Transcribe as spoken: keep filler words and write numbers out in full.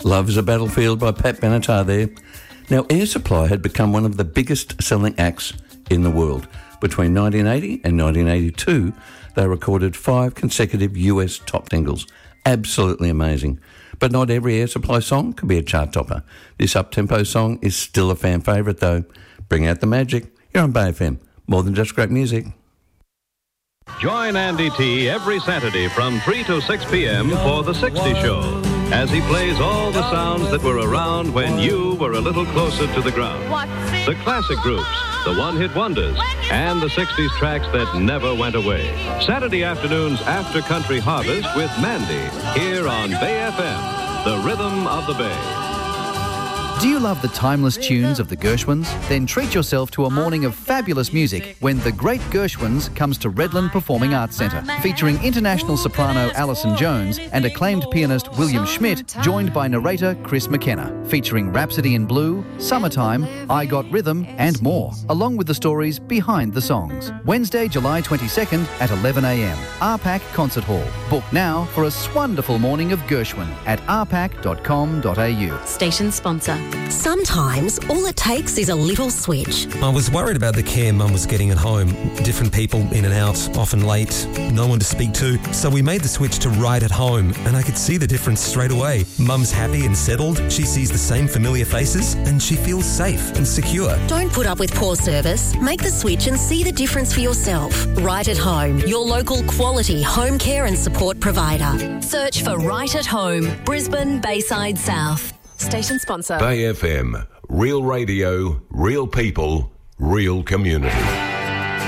Love is a Battlefield by Pat Benatar there. Now, Air Supply had become one of the biggest selling acts in the world. Between nineteen eighty and nineteen eighty-two, they recorded five consecutive U S top singles. Absolutely amazing. But not every Air Supply song could be a chart topper. This up-tempo song is still a fan favourite though. Bring out the magic. You're on Bay F M. More than just great music. Join Andy T every Saturday from three to six p.m. for The sixties Show, as he plays all the sounds that were around when you were a little closer to the ground. The classic groups, the one-hit wonders, and the sixties tracks that never went away. Saturday afternoons after Country Harvest with Mandy, here on Bay F M, the rhythm of the Bay. Do you love the timeless tunes of the Gershwins? Then treat yourself to a morning of fabulous music when The Great Gershwins comes to Redland Performing Arts Centre, featuring international soprano Alison Jones and acclaimed pianist William Schmidt, joined by narrator Chris McKenna, featuring Rhapsody in Blue, Summertime, I Got Rhythm and more, along with the stories behind the songs. Wednesday, July twenty-second at eleven a.m. R PAC Concert Hall. Book now for a swonderful morning of Gershwin at r pac dot com dot a u. Station sponsor. Sometimes all it takes is a little switch. I was worried about the care Mum was getting at home. Different people in and out, often late, no one to speak to. So we made the switch to Right at Home, and I could see the difference straight away. Mum's happy and settled, she sees the same familiar faces, and she feels safe and secure. Don't put up with poor service. Make the switch and see the difference for yourself. Right at Home, your local quality home care and support provider. Search for Right at Home, Brisbane, Bayside South. Station sponsor. Bay F M, real radio, real people, real community.